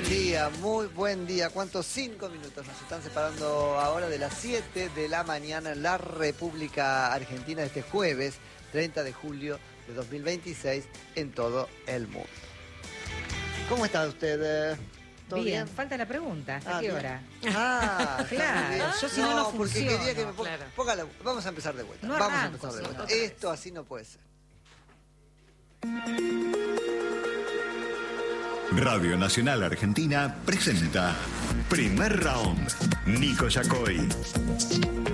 muy buen día. ¿Cuántos? 5 minutos nos están separando ahora de las 7 de la mañana en la República Argentina este jueves 30 de julio de 2026 en todo el mundo. ¿Cómo está usted? ¿Todo bien? Falta la pregunta. ¿A qué hora? Ah, claro. Yo si no porque funciono. quería que me ponga... Claro. Póngala, vamos a empezar de vuelta. No Vamos a arranco, empezar de vuelta. otra vez. Esto así no puede ser. Radio Nacional Argentina presenta Primer Round. Nico Yacoy.